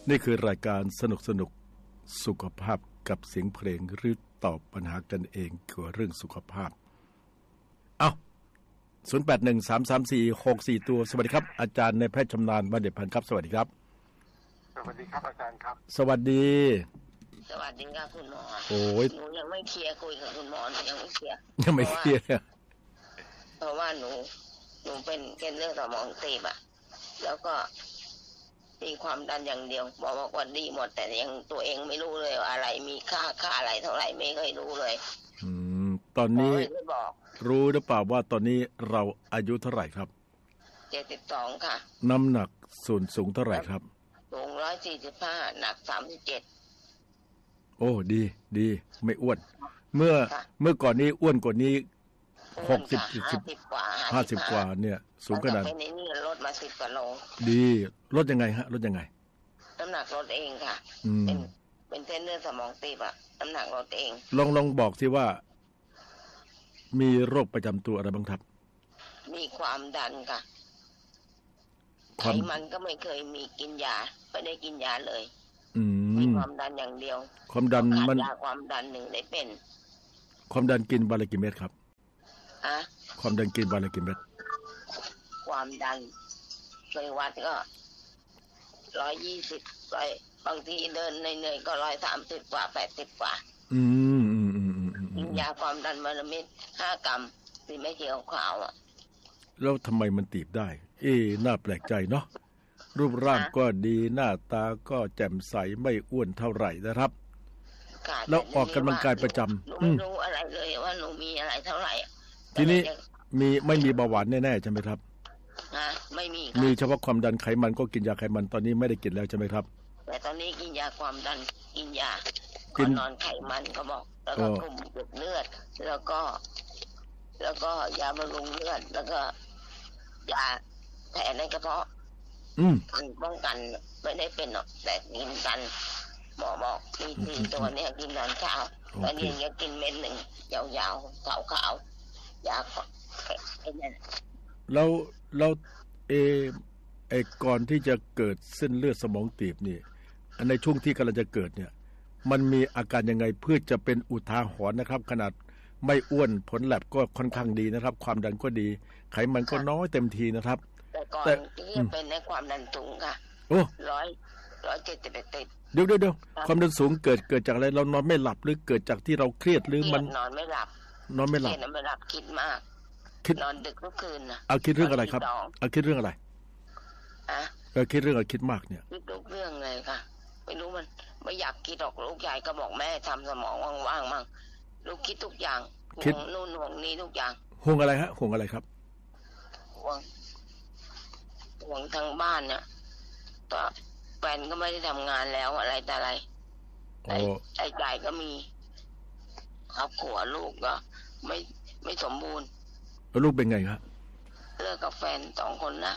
นี่คือรายการสนุกสุขภาพกับเสียงเพลงหรือตอบปัญหากันเองเกี่ยวกับเรื่องสุขภาพ08133464ตัวสวัสดีครับอาจารย์ในแพทย์ชำนาญบัณฑิตพันธ์ครับสวัสดีครับสวัสดีครับอาจารย์ครับสวัสดีครับคุณหมอโอ้ยหนูยังไม่เคลียร์คุยกับคุณหมอยังไม่เคลียร์เพราะว่าหนูเป็นเรื่องสมองตีบอะแล้วก็มีความดันอย่างเดียวบอกว่าดีหมดแต่ยังตัวเองไม่รู้เลยว่าอะไรมีค่าอะไรเท่าไหร่ไม่เคยรู้เลยตอนนี้รู้หรือเปล่าว่าตอนนี้เราอายุเท่าไหร่ครับ 72ค่ะน้ำหนักส่วนสูงเท่าไหร่ครับสูง145หนัก37 โอ้ดีไม่อ้วนเมื่อก่อนนี้อ้วนกว่านี้50กว่าเนี่ยสูงขนาดนี้ลดมา10กว่าโลดีลดยังไงฮะลดยังไงน้ำหนักลดเองค่ะเป็นเส้นเลือดสมองตีบอะน้ำหนักลดเองลองบอกสิว่ามีโรคประจำตัวอะไรบ้างครับมีความดันค่ะไขมันก็ไม่เคยมีกินยาไม่ได้กินยาเลยมีความดันอย่างเดียวความดันมันความดันหนึ่งได้เป็นความดันกินวันละกี่เม็ดครับความดันกินวันละกี่เม็ดความดันเคยวัดก็120บางทีเดินเหนื่อยๆก็130กว่า80กว่ากินยาความดันวันละเม็ด5 กรัมสีไม่เขียวขาวอ่ะแล้วทำไมมันตีบได้น่าแปลกใจเนาะรูปร่างก็ดีหน้าตาก็แจ่มใสไม่อ้วนเท่าไหร่นะครับแล้วออกกำลังกายประจำไม่รู้อะไรเลยว่าหนูมีอะไรเท่าไหร่ทีนี้ไม่มีเบาหวานแน่ๆใช่ไหมครับไม่มีเฉพาะความดันไขมันก็กินยาไขมันตอนนี้ไม่ได้กินแล้วใช่ไหมครับแต่ตอนนี้กินยาความดันกินยาก่อนนอนไขมันก็บอกแล้วก็กลุ่มหยุดเลือดแล้วก็ยาบำรุงเลือดแล้วก็ยาแผลในกระเพาะป้องกันไม่ได้เป็นหรอกแต่กินกันหมอบอกมี4 ตัวเนี่ยกินตอนเช้าตอนเย็นก็กินเม็ดหนึ่งยาวๆขาวๆยาไอ้นั่นแล้วก่อนที่จะเกิดเส้นเลือดสมองตีบนี่ในช่วงที่กำลังจะเกิดเนี่ยมันมีอาการยังไงเพื่อจะเป็นอุทาหรณ์นะครับขนาดไม่อ้วนผลแลบก็ค่อนข้างดีนะครับความดันก็ดีไขมันก็น้อยเต็มทีนะครับแต่ก่อนที่จะเป็นในความดันสูงค่ะ170ติดเดี๋ยวความดันสูงเกิดจากอะไรเรานอนไม่หลับหรือเกิดจากที่เราเครียดหรือมันนอนไม่หลับคิดมากนอนดึกทุกคืนนะคิดเรื่องอะไรครับคิดเรื่องอะไรคิดเรื่องอะไรคิดมากเนี่ยคิดทุกเรื่องเลยค่ะไม่รู้มันไม่อยากคิดออกลูกใหญ่ก็บอกแม่ทำสมองว่างๆมั่งลูกคิดทุกอย่างห่วงนู่นห่วงนี้ทุกอย่างห่วงอะไรฮะห่วงอะไรครับห่วงทางบ้านเนี่ยก็แฟนก็ไม่ได้ทำงานแล้วอะไรแต่อะไรใจใจก็มีครอบครัวลูกก็ไม่สมบูรณ์แล้วลูกเป็นไงครับเลิกกับแฟน2 คนนะ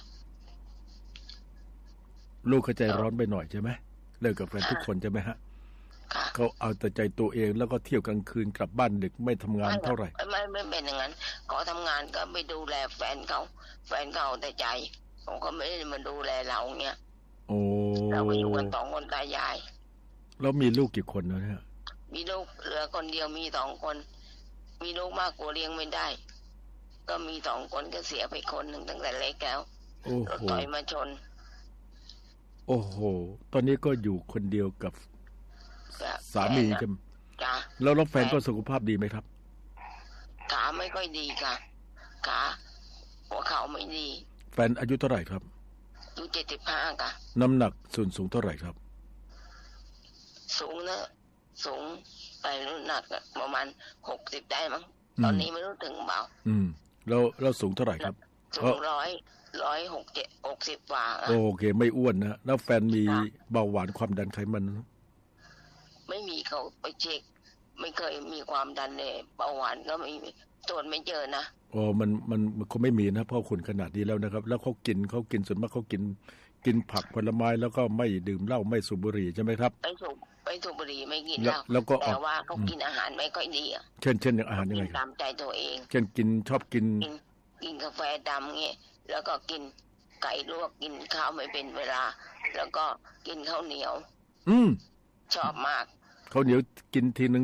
ลูกเข้าใจร้อนไปหน่อยใช่ไหมเลิกกับแฟนทุกคนใช่ไหมฮะเขาเอาแต่ใจตัวเองแล้วก็เที่ยวกลางคืนกลับบ้านดึกไม่ทำงานเท่าไหร่ไม่เป็นอย่างนั้นเขาทำงานก็ไปดูแลแฟนเขาแต่ใจเขาก็ไม่ได้มาดูแลเราเงี้ยเราไปอยู่กัน2 คนตายายแล้วมีลูกกี่คนแล้วเนี่ยมีลูกเหลือคนเดียวมี2 คนมีลูกมากกว่าเลี้ยงไม่ได้ก็มี2 คนก็เสียไปคนหนึ่งตั้งแต่เล็กแล้วรถต่อยมาชนโอ้โหตอนนี้ก็อยู่คนเดียวกับสามีกันแล้วแฟนก็สุขภาพดีไหมครับขาไม่ค่อยดีค่ะขาหัวเข่าไม่ดีแฟนอายุเท่าไหร่ครับอายุ75ค่ะน้ำหนักส่วนสูงเท่าไหร่ครับสูงไปน้ำหนักประมาณ60ได้มั้งตอนนี้ไม่รู้ถึงเปล่าแล้วสูงเท่าไหร่ครับสูง160กว่าโอเคไม่อ้วนนะแล้วแฟนมีเบาหวานความดันไขมันไม่มีเขาไปเช็คไม่เคยมีความดันเลยเบาหวานก็ไม่มีตรวจไม่เจอนะมันคงไม่มีนะเพราะคุณขนาดนี้แล้วนะครับแล้วเขากินส่วนมากเขากินผักผลไม้แล้วก็ไม่ดื่มเหล้าไม่สูบบุหรี่ใช่ไหมครับไปสูบบุหรี่ไม่กินเหล้าแต่ว่าเขากินอาหารไม่ค่อยดีอ่ะเช่นอย่างอาหารยังไงตามใจตัวเองเช่นชอบกินกาแฟดำเงี้ยแล้วก็กินไก่ลวกกินข้าวไม่เป็นเวลาแล้วก็กินข้าวเหนียวชอบมากข้าวเหนียวกินทีนึง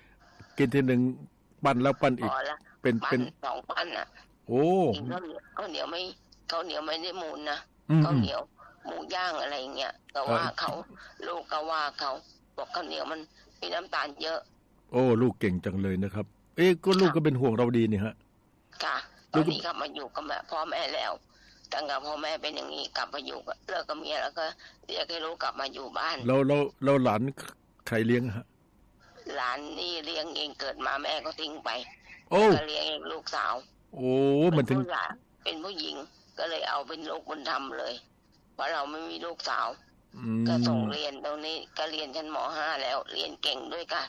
ปั้นแล้วปั้นอีกเป็น 2 ปั้นอ่ะโอ้กินข้าวเหนียวไม่ได้มูลนะข้าวเหนียวหมูย่างอะไรเงี้ยแต่ว่าเขาลูกก็ว่าเขาบอกข้าวเหนียวมันมีน้ำตาลเยอะโอ้ลูกเก่งจังเลยนะครับก็ลูกก็เป็นห่วงเราดีนี่ฮะค่ะตอนนี้กลับมาอยู่กับพ่อแม่แล้วตั้งแต่พ่อแม่เป็นอย่างนี้กลับมาอยู่เลิกกับเมียแล้วก็เรียกให้ลูกกลับมาอยู่บ้านเราหลานใครเลี้ยงฮะหลานนี่เลี้ยงเองเกิดมาแม่ก็ทิ้งไปก็เลี้ยงเองลูกสาวโอ้มันถึงเป็นผู้หญิงก็เลยเอาเป็นลูกบุญธรรมเลยเพราะเราไม่มีลูกสาวก็ส่งเรียนตรงนี้ก็เรียนชั้นม.5 แล้วเรียนเก่งด้วยกัน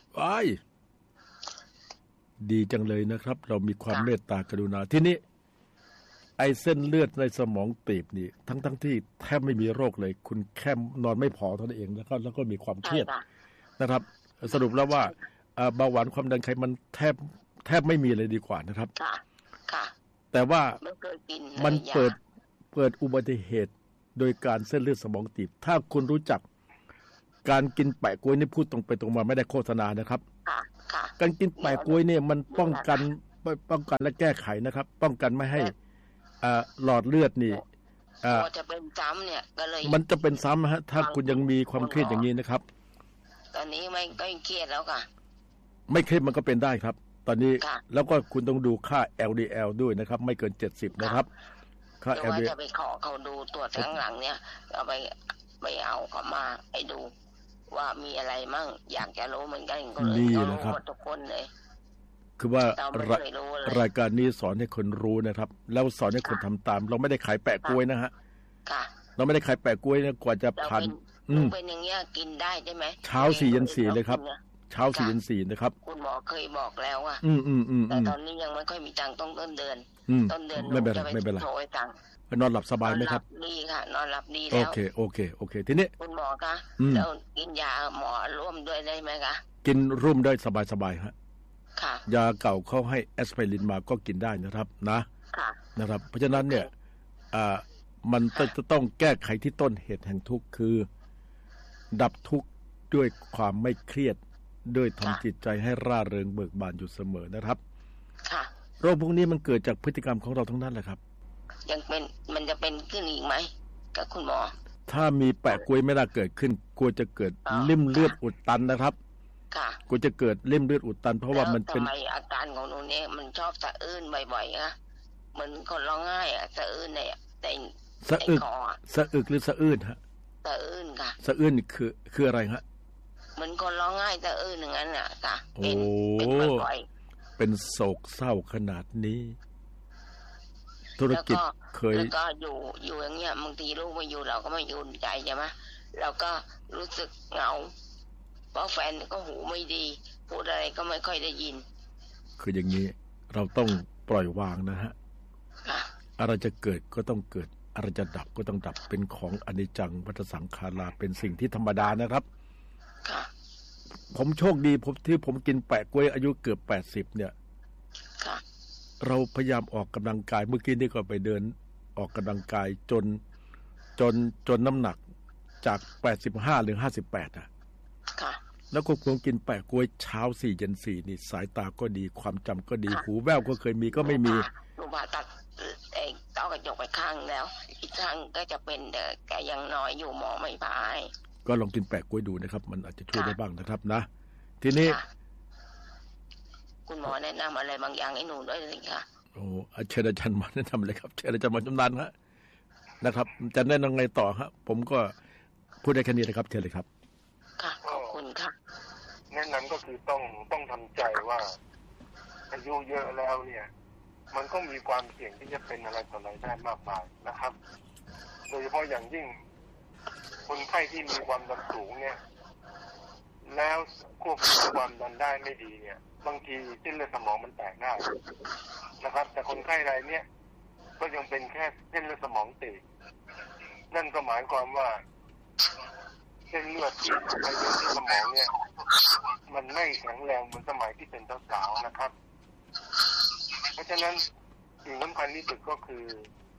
ดีจังเลยนะครับเรามีความเมตตากรุณาที่นี้ไอ้เส้นเลือดในสมองตีบนี่ทั้งที่แทบไม่มีโรคเลยคุณแค่นอนไม่พอเท่านั้นเองแล้วก็มีความเครียดนะครับสรุปแล้วว่าเบาหวานความดันไขมันแทบไม่มีเลยดีกว่านะครับค่ะแต่ว่ามันเปิดอุบัติเหตุโดยการเส้นเลือดสมองตีบถ้าคุณรู้จักการกินแปะกล้วยนี่พูดตรงไปตรงมาไม่ได้โฆษณานะครับการกินแปะกล้วยเนี่ยมันป้องกันและแก้ไขนะครับป้องกันไม่ให้หลอดเลือดนี่จะเป็นซ้ำเนี่ยก็เลยมันจะเป็นซ้ำฮะถ้าคุณยังมีความเครียดอย่างนี้นะครับตอนนี้ไม่ก็เครียดแล้วค่ะไม่เครียดมันก็เป็นได้ครับตอนนี้แล้วก็คุณต้องดูค่า LDL ด้วยนะครับไม่เกิน70นะครับค่า LDL จะไปขอเขาดูตรวจข้างหลังเนี่ยเอาไปเอาเขามาให้ดูว่ามีอะไรมั่งอยากจะรู้เหมือนกันก็เลยรู้หมดทุกคนเลยคือว่ารายการนี้สอนให้คนรู้นะครับแล้วสอนให้คนทำตามเราไม่ได้ขายแปะกล้วยนะฮะเราไม่ได้ขายแปะกล้วยนะกว่าจะผ่านเป็นอย่างเงี้ยกินได้ใช่ไหมเช้า4 ยัน 4เลยครับเช้า4 ยัน 4นะครับคุณหมอเคยบอกแล้วอ่ะแต่ตอนนี้ยังไม่ค่อยมีตังค์ต้องต้นเดือนไม่เป็นไรนอนหลับสบายไหมครับดีค่ะนอนหลับดีแล้วโอเคทีนี้คุณหมอคะแล้วกินยาหมอร่วมด้วยได้ไหมคะกินร่วมได้สบายฮะยาเก่าเขาให้แอสไพรินมาก็กินได้นะครับนะครับเพราะฉะนั้นเนี่ยมันจะต้องแก้ไขที่ต้นเหตุแห่งทุกข์คือดับทุกข์ด้วยความไม่เครียดด้วยทำจิตใจให้ร่าเริงเบิกบานอยู่เสมอนะครับโรคพวกนี้มันเกิดจากพฤติกรรมของเราทั้งนั้นแหละครับยังเป็นมันจะเป็นขึ้นอีกไหมกับคุณหมอถ้ามีแปะกล้วยไม่ได้เกิดขึ้นกลัวจะเกิดลิ่มเลือดอุดตันนะครับกลัวจะเกิดลิ่มเลือดอุดตันเพราะว่ามันเป็นทำไมอาการของหนูเนี่ยมันชอบสะอื้นบ่อยๆนะเหมือนคนร้องไห้อะสะอื้นเนี่ยแต่สะอึกหรือสะอื้นฮะสะอื้นค่ะสะอื้นคืออะไรฮะเหมือนคนร้องไห้สะอื้นอย่างนั้นน่ะค่ะเป็นบ่อยๆเป็นโศกเศร้าขนาดนี้ธุรกิจเคยแล้วก็อยู่อย่างเงี้ยบางทีลูกไม่อยู่เราก็ไม่อยู่ใจใช่ไหมเราก็รู้สึกเหงาเพราะแฟนก็หูไม่ดีพูดอะไรก็ไม่ค่อยได้ยินคืออย่างนี้เราต้องปล่อยวางนะฮะอะไรจะเกิดก็ต้องเกิดอะไรจะดับก็ต้องดับเป็นของอนิจจังวัฏสังขาราเป็นสิ่งที่ธรรมดานะครับผมโชคดีที่ผมกินแปะกล้วยอายุเกือบ80เนี่ยเราพยายามออกกำลังกายเมื่อกี้นี่ก็ไปเดินออกกำลังกายจนน้ำหนักจาก85หรือ58อ่ะแล้วก็ผมกินแปะกล้วยเช้า4 เย็น 4นี่สายตาก็ดีความจำก็ดีหูแว่วก็เคยมีก็ไม่มีหนูผ่าตัดเอากระจกไปข้างแล้วอีกข้างก็จะเป็นแต่ยังน้อยอยู่หมอไม่พายก็ลองกินแปะกล้วยดูนะครับมันอาจจะช่วยได้บ้างนะครับนะทีนี้คุณหมอแนะนำอะไรบางอย่างให้หนูด้วยเลยค่ะโอ้เชิญอาจารย์มาแนะนำเลยครับเชิญอาจารย์มาชำนาญฮะนะครับจะแนะนำไงต่อฮะผมก็พูดได้แค่นี้นะครับเชิญเลยครับค่ะขอบคุณค่ะแนะนำก็คือต้องทำใจว่าอายุเยอะแล้วเนี่ยมันก็มีความเสี่ยงที่จะเป็นอะไรต่ออะไรได้มากมายนะครับโดยเฉพาะอย่างยิ่งคนไข้ที่มีความดันสูงเนี่ยแล้วควบคุมความดันได้ไม่ดีเนี่ยบางทีเส้นเลือดสมองมันแตกได้นะครับแต่คนไข้รายเนี้ยก็ยังเป็นแค่เส้นเลือดสมองตีบนั่นก็หมายความว่าเส้นเลือดที่ไปเลี้ยงที่สมองเนี่ยมันไม่แข็งแรงเหมือนสมัยที่เป็นสาวๆนะครับเพราะฉะนั้นสิ่งสำคัญที่สุดก็คือ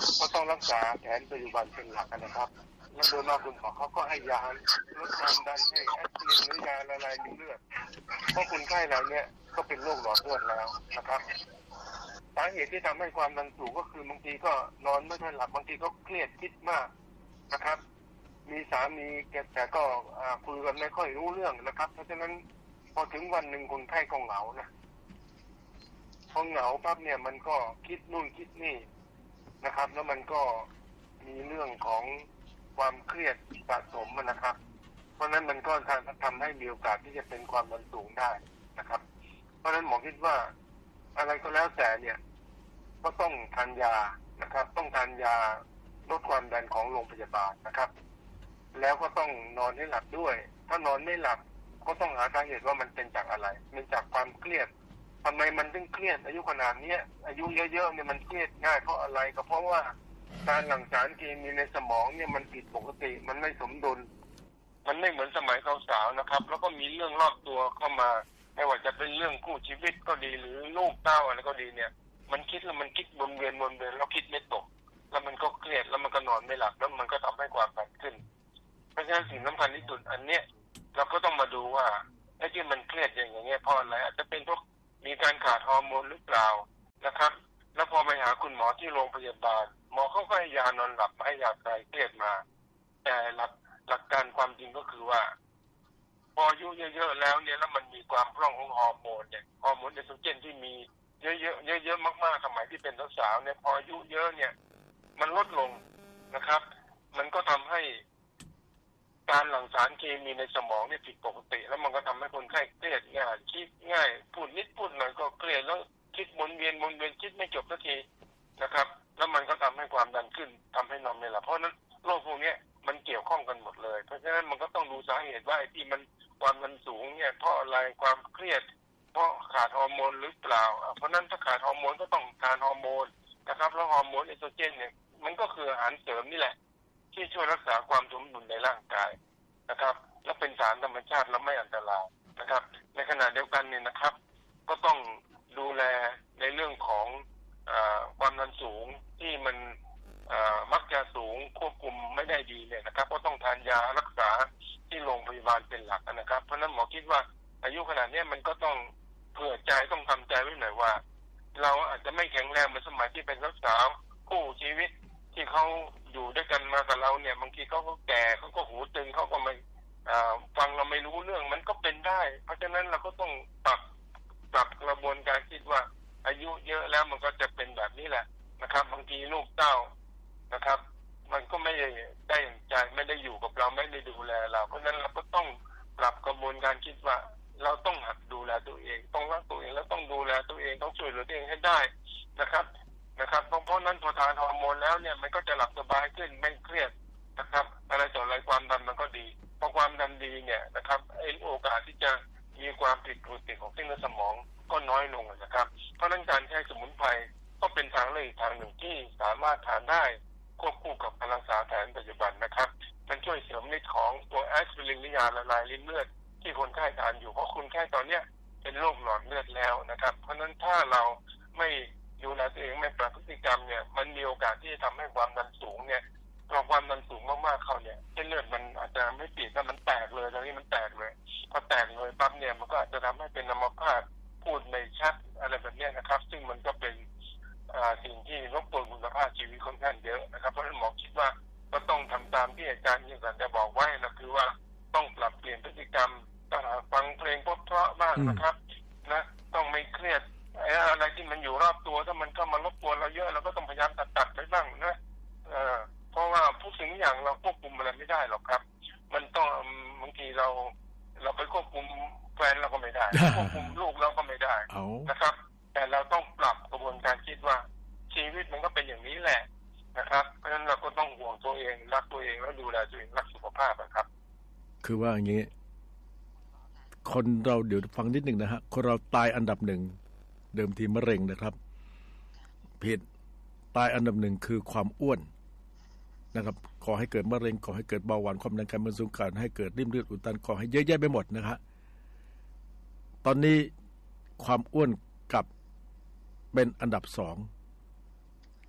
ก็ต้องรักษาแผนปัจจุบันเป็นหลักนะครับแล้วโดยมากคุณหมอเขาก็ให้ยาลดความดันให้แอสไพรินหรือยาละลายริ่มเลือดเพราะคนไข้รายนี้ก็เป็นโรคหลอดเลือดแล้วนะครับสาเหตุที่ทำให้ความดันสูงก็คือบางทีก็นอนไม่ค่อยหลับบางทีก็เครียดคิดมากนะครับมีสามีแต่ก็คุยกันไม่ค่อยรู้เรื่องนะครับเพราะฉะนั้นพอถึงวันหนึ่งคนไข้ก็เหงานะพอเหงาปั๊บเนี่ยมันก็คิดนู่นคิดนี่นะครับแล้วมันก็มีเรื่องของความเครียดสะสมนะครับเพราะนั้นมันก็ทำให้มีโอกาสที่จะเป็นความดันสูงได้นะครับเพราะฉะนั้นหมอคิดว่าอะไรก็แล้วแต่เนี่ยก็ต้องทานยานะครับต้องทานยาลดความดันของโรงพยาบาลนะครับแล้วก็ต้องนอนให้หลับด้วยถ้านอนไม่หลับก็ต้องหาสาเหตุว่ามันเป็นจากอะไรมันจากความเครียดทำไมมันถึงเครียดอายุขนาดนี้อายุเยอะๆเนี่ยมันเครียดง่ายเพราะอะไรก็เพราะว่าการหลั่งสารเคมีในสมองเนี่ยมันผิดปกติมันไม่สมดุลมันไม่เหมือนสมัยสาวๆนะครับแล้วก็มีเรื่องรอบตัวเข้ามาไม่ว่าจะเป็นเรื่องคู่ชีวิตก็ดีหรือลูกเต้าอะไรก็ดีเนี่ยมันคิดแล้วมันคิดวนเวียนแล้วคิดไม่ตกแล้วมันก็เครียดแล้วมันก็นอนไม่หลับแล้วมันก็ทำให้ความดันขึ้นเพราะฉะนั้นสิ่งสำคัญที่สุดอันเนี้ยเราก็ต้องมาดูว่าไอ้ที่มันเครียดอย่างเงี้ยเพราะอะไรอาจจะเป็นเพราะมีการขาดฮอร์โมนหรือเปล่านะครับแล้วพอไปหาคุณหมอที่โรงพยาบาลหมอเขาก็ให้ยานอนหลับให้ยาคลายเครียดมาแต่หลักการความจริงก็คือว่าพออายุเยอะๆแล้วเนี่ยแล้วมันมีความพร่องของฮอร์โมนเนี่ยฮอร์โมนเอสโตรเจนที่มีเยอะมากๆสมัยที่เป็นสาวๆเนี่ยพออายุเยอะเนี่ยมันลดลงนะครับมันก็ทำให้การหลั่งสารเคมีในสมองเนี่ยผิดปกติแล้วมันก็ทำให้คนไข้เครียดง่ายคิดง่ายพูดนิดพูดหน่อยก็เครียดแล้วคิดวนเวียนคิดไม่จบสักทีนะครับแล้วมันก็ทำให้ความดันขึ้นทำให้นอนไม่หลับเพราะนั้นโรคพวกนี้มันเกี่ยวข้องกันหมดเลยเพราะฉะนั้นมันก็ต้องดูสาเหตุว่าไอ้ที่มันความดันสูงเนี่ยเพราะอะไรความเครียดเพราะขาดฮอร์โมนหรือเปล่าเพราะนั้นถ้าขาดฮอร์โมนก็ต้องทานฮอร์โมนนะครับแล้วฮอร์โมนเอสโตรเจนเนี่ยมันก็คืออาหารเสริมนี่แหละที่ช่วยรักษาความสมดุลในร่างกายนะครับและเป็นสารธรรมชาติและไม่อันตรายนะครับในขณะเดียวกันเนี่ยนะครับก็ต้องดูแลในเรื่องของความดันสูงที่มันมักจะสูงควบคุมไม่ได้ดีเนี่ยนะครับก็ต้องทานยารักษาที่โรงพยาบาลเป็นหลักนะครับเพราะนั้นหมอคิดว่าอายุขนาดนี้มันก็ต้องเผื่อใจต้องทำใจไว้หน่อยว่าเราอาจจะไม่แข็งแรงเหมือนสมัยที่เป็นสาวคู่ชีวิตที่เขาอยู่ด้วยกันมากับเราเนี่ยบางทีเขาก็แก่เขาก็หูตึงเขาก็ไม่ฟังเราไม่รู้เรื่องมันก็เป็นได้เพราะฉะนั้นเราก็ต้องปรับกระบวนการคิดว่าอายุเยอะแล้วมันก็จะเป็นแบบนี้แหละนะครับบางทีลูกเต้านะครับมันก็ไม่ได้ใจไม่ได้อยู่กับเราไม่ได้ดูแลเราเพราะฉะนั้นเราก็ต้องปรับกระบวนการคิดว่าเราต้องหัดดูแลตัวเองต้องรักตัวเองแล้วต้องดูแลตัวเองต้องช่วยเหลือตัวเองให้ได้นะครับเพราะนั้นพอทานฮอร์โมนแล้วเนี่ยมันก็จะหลับสบายขึ้นไม่เครียดนะครับอะไรต่ออะไรความดันมันก็ดีพอความดันดีเนี่ยนะครับโอกาสที่จะมีความผิดปกติของเส้นเลือดสมองก็น้อยลงนะครับเพราะนั้นการใช้สมุนไพรก็เป็นทางเลือกอีกทางหนึ่งที่สามารถทานได้ควบคู่กับการรักษาแผนปัจจุบันนะครับมันช่วยเสริมฤทธิ์ของตัวแอสไพรินหรือยาละลายริ่มเลือดที่คนไข้ทานอยู่เพราะคนไข้ตอนเนี้ยเป็นโรคหลอดเลือดแล้วนะครับเพราะนั้นถ้าเราไม่ดูแลตัวเองไม่ปรับพฤติกรรมเนี่ยมันมีโอกาสที่จะทำให้ความดันสูงเนี่ยพอความดันสูงมากๆเขาเนี่ยเส้นเลือดมันอาจจะไม่ปิดแล้วมันแตกเลยตอนนี้มันแตกเลยพอแตกเลยปั๊บเนี่ยมันก็อาจจะทำให้เป็นอัมพาตพูดไม่ชัดอะไรแบบนี้นะครับซึ่งมันก็เป็นสิ่งที่รบกวนคุณภาพชีวิตค่อนข้างเยอะนะครับเพราะฉะนั้นหมอคิดว่าก็ต้องทำตามที่อาจารย์ยิ่งศักดิ์จะบอกไว้นะคือว่าต้องปรับเปลี่ยนพฤติกรรมต้องฟังเพลงเพราะๆบ้างนะครับนะต้องไม่เครียดอะไรที่มันอยู่รอบตัวถ้ามันเข้ามารบกวนเราเยอะเราก็ต้องพยายามตัดไปบ้างนะเพราะว่าทุกสิ่งอย่างเราควบคุมอะไรไม่ได้หรอกครับมันต้องบางทีเราไปควบคุมแฟนเราก็ไม่ได้ควบคุมลูกเราก็ไม่ได้นะครับแต่เราต้องปรับกระบวนการคิดว่าชีวิตมันก็เป็นอย่างนี้แหละนะครับเพราะฉะนั้นเราก็ต้องห่วงตัวเองรักตัวเองแล้วดูแลตัวเองรักสุขภาพนะครับคือว่าอย่างนี้คนเราเดี๋ยวฟังนิดหนึ่งนะฮะคนเราตายอันดับหนึ่งเดิมทีมะเร็งนะครับผิดตายอันดับหนึ่งคือความอ้วนนะครับก่อให้เกิดมะเร็งก่อให้เกิดเบาหวานความดันไขมันสูงก่อให้เกิดริ่มเลือดอุดตันก่อให้เยอะแยะไปหมดนะฮะตอนนี้ความอ้วนกับเป็นอันดับสอง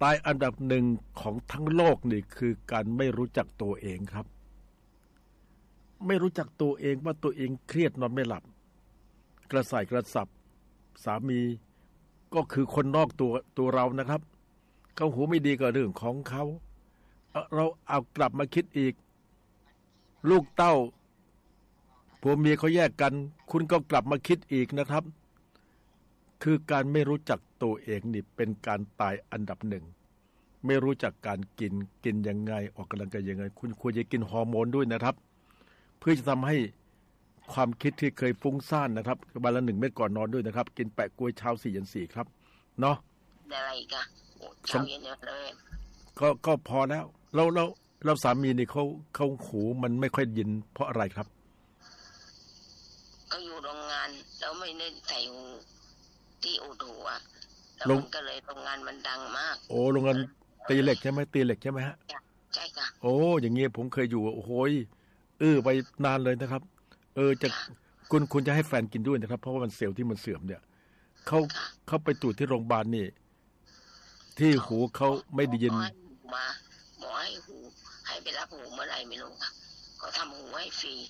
ตายอันดับหนึ่งของทั้งโลกนี่คือการไม่รู้จักตัวเองครับไม่รู้จักตัวเองว่าตัวเองเครียดนอนไม่หลับกระส่ายกระสับสามีก็คือคนนอกตัวเรานะครับเขาหูไม่ดีกับเรื่องของเขาเราเอากลับมาคิดอีกลูกเต้าผัวเมียเขาแยกกันคุณก็กลับมาคิดอีกนะครับคือการไม่รู้จักตัวเองนี่เป็นการตายอันดับหนึ่งไม่รู้จักการกินยังไงออกกำลังกายยังไงคุณควรจะกินฮอร์โมนด้วยนะครับเพื่อจะทำให้ความคิดที่เคยฟุ้งซ่านนะครับวันละ1 เม็ดก่อนนอนด้วยนะครับกินแปะกล้วยเช้า4 เย็น 4ครับเนาะอะไรกันเช้าเย็นเลยก็พอแล้วเราสามีนี่เขาหูมันไม่ค่อยยินเพราะอะไรครับเขาอยู่โรงงานแล้วไม่ได้ใส่หูที่อุดหูอ่ะแล้วมันก็เลยโรงงานมันดังมากโอ้โรงงานตีเหล็กใช่ไหมตีเหล็กใช่ไหมฮะใช่ค่ะโอ้อย่างเงี้ยผมเคยอยู่โอ้โหไปนานเลยนะครับจะคุณจะให้แฟนกินด้วยนะครับเพราะว่ามันเซลล์ที่มันเสื่อมเนี่ยเขาไปตรวจที่โรงพยาบาลนี่ที่หูเขาไม่ได้ยินหมอให้หูให้ไปรับหูเมื่อไรไม่รู้ค่ะเขาทำหูให้ฟรี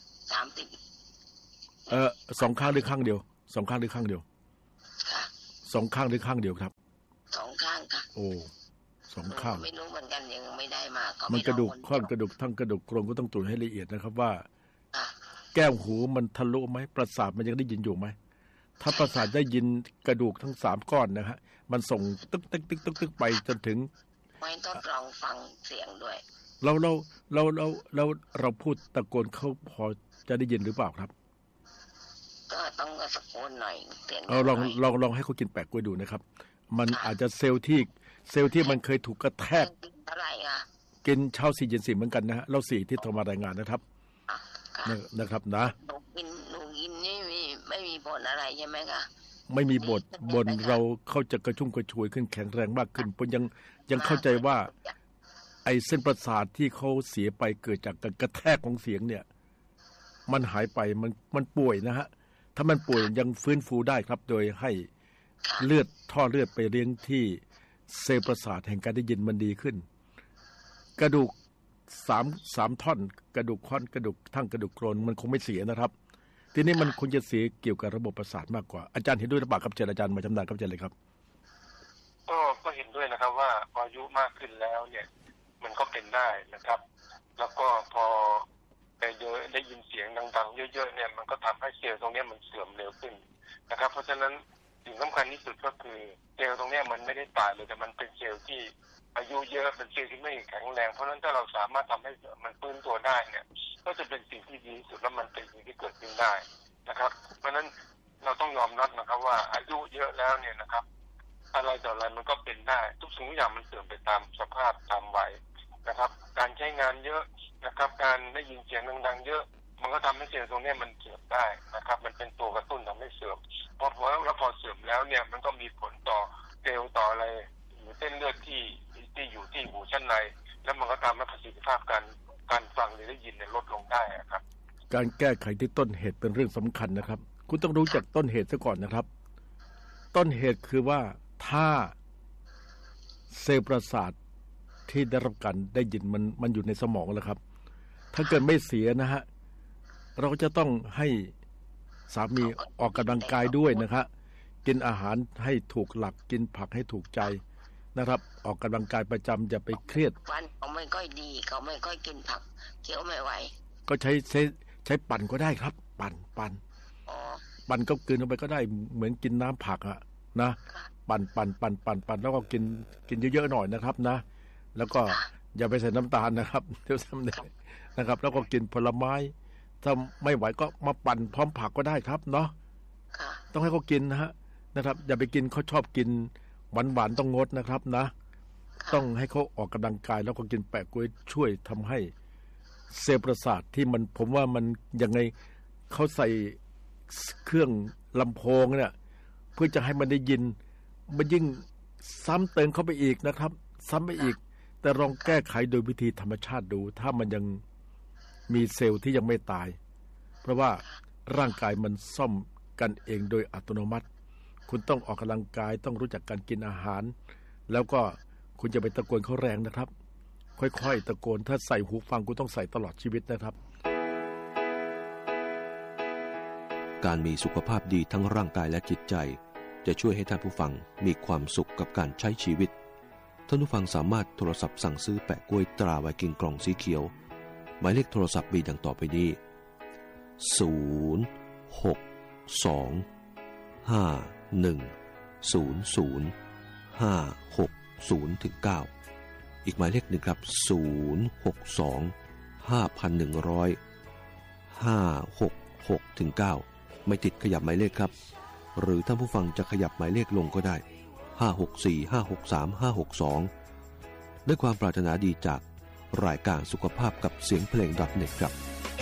30 2 ข้างหรือข้างเดียว2 ข้างหรือข้างเดียวค่ะ 2 ข้างหรือข้างเดียวครับ 2 ข้างค่ะโอ้2 ข้างไม่รู้เหมือนกันยังไม่ได้มามันกระดูกข้อกระดูกทั้งกระดูกโครงก็ต้องตรวจให้ละเอียดนะครับว่าแก้วหูมันทะลุไหมประสาทมันยังได้ยินอยู่ไหมถ้าประสาทได้ยินกระดูกทั้ง3 ก้อนนะฮะมันส่งตึกไปจนถึงไม่ต้องลองฟังเสียงด้วยเราพูดตะโกนเขาพอจะได้ยินหรือเปล่าครับก็ต้องตะโกนหน่อยเสียงลองให้เขากินแปะกล้วยดูนะครับมันอาจจะเซลล์ที่มันเคยถูกกระแทกอะไรอ่ะกินเช้า4 เย็น 4เหมือนกันนะฮะเรา4ที่โทรมารายงานนะครับนะครับนะหนูกินนี่ไม่มีผลอะไรใช่ไหมคะไม่มีบทเราเข้าจะกระชุ่มกระชวยขึ้นแข็งแรงมากขึ้นผมยังเข้าใจว่าไอ้เส้นประสาทที่เขาเสียไปเกิดจากการกระแทกของเสียงเนี่ยมันหายไปมันป่วยนะฮะถ้ามันป่วยยังฟื้นฟูได้ครับโดยให้ท่อเลือดไปเลี้ยงที่เซลล์ประสาทแห่งการได้ยินมันดีขึ้นกระดูก3 ท่อนกระดูกค่อนกระดูกทั้งกระดูกโคลนมันคงไม่เสียนะครับทีนี้มันควรจะเสียเกี่ยวกับระบบประสาทมากกว่าอาจารย์เห็นด้วยหรือเปล่าครับอาจารย์มาชำนาญครับอาจารย์เลยครับก็เห็นด้วยนะครับว่าอายุมากขึ้นแล้วเนี่ยมันก็เป็นได้นะครับแล้วก็พอได้ยินเสียงดังๆเยอะๆเนี่ยมันก็ทำให้เซลล์ตรงนี้มันเสื่อมเร็วขึ้นนะครับเพราะฉะนั้นสิ่งสำคัญที่สุดก็คือเซลล์ตรงนี้มันไม่ได้ตายเลยแต่มันเป็นเซลล์ที่อายุเยอะเป็นเซลล์ที่ไม่แข็งแรงเพราะฉะนั้นถ้าเราสามารถทำให้มันฟื้นตัวได้เนี่ยก็จะเป็นสิ่งที่ดีที่สุดและมันเป็นสิ่งที่เกิดขึ้นได้นะครับเพราะฉะนั้นเราต้องยอมรับนะครับว่าอายุเยอะแล้วเนี่ยนะครับอะไรต่ออะไรมันก็เป็นได้ทุกสิ่งทุกอย่างมันเสื่อมไปตามสภาพตามวัยนะครับการใช้งานเยอะนะครับการได้ยินเสียงดังๆเยอะมันก็ทำให้เซลล์ตรงนี้มันเสื่อมได้นะครับมันเป็นตัวกระตุ้นทำให้เสื่อมพอเสื่อมแล้วเนี่ยมันก็มีผลต่อเซลล์ต่ออะไรอยู่เส้นเลือดที่อยู่ที่หูชั้นในแล้วมันก็ทำให้ประสิทธิภาพการฟังหรือได้ยินเนี่ยลดลงได้ครับการแก้ไขที่ต้นเหตุเป็นเรื่องสำคัญนะครับคุณต้องรู้จักต้นเหตุซะก่อนนะครับต้นเหตุคือว่าถ้าเซลล์ประสาทที่ได้รับการได้ยินมันอยู่ในสมองแล้วครับถ้าเกิดไม่เสียนะฮะเราจะต้องให้สามีออกกำลังกายด้วยนะครับกินอาหารให้ถูกหลักกินผักให้ถูกใจนะครับออกกำลังกายประจำอย่าไปเครียดฟันเขาไม่ค่อยดีเขาไม่ค่อยกินผักเคี้ยวไม่ไหวก็ใช้ปั่นก็ได้ครับปั่นก็กินลงไปก็ได้เหมือนกินน้ำผักอะนะปั่นแล้วก็กินเยอะๆหน่อยนะครับนะแล้วก็อย่าไปใส่น้ำตาลนะครับเดี๋ยวซ้ำเลยนะครับแล้วก็กินผลไม้ถ้าไม่ไหวก็มาปั่นพร้อมผักก็ได้ครับเนาะต้องให้เขากินนะครับอย่าไปกินเขาชอบกินหวานต้องงดนะครับนะต้องให้เขาออกกำลังกายแล้วก็กินแปะกล้วยช่วยทำให้เซลล์ประสาทที่มันผมว่ามันยังไงเขาใส่เครื่องลำโพงเนี่ยเพื่อจะให้มันได้ยินมันยิ่งซ้ำเติมเข้าไปอีกนะครับซ้ำไปอีกแต่ลองแก้ไขโดยวิธีธรรมชาติดูถ้ามันยังมีเซลล์ที่ยังไม่ตายเพราะว่าร่างกายมันซ่อมกันเองโดยอัตโนมัติคุณต้องออกกำลังกายต้องรู้จักการกินอาหารแล้วก็คุณจะไปตะโกนเขาแรงนะครับค่อยๆตะโกนถ้าใส่หูฟังคุณต้องใส่ตลอดชีวิตนะครับการมีสุขภาพดีทั้งร่างกายและจิตใจจะช่วยให้ท่านผู้ฟังมีความสุขกับการใช้ชีวิตท่านผู้ฟังสามารถโทรศัพท์สั่งซื้อแปะกล้วยตราไวกิ้งกล่องสีเขียวหมายเลขโทรศัพท์มีดังต่อไปนี้06251005609อีกหมายเลขหนึ่งครับ062-5100-566-9ไม่ติดขยับหมายเลขครับหรือท่านผู้ฟังจะขยับหมายเลขลงก็ได้564-563-562ด้วยความปรารถนาดีจากรายการสุขภาพกับเสียงเพลง .net ครับ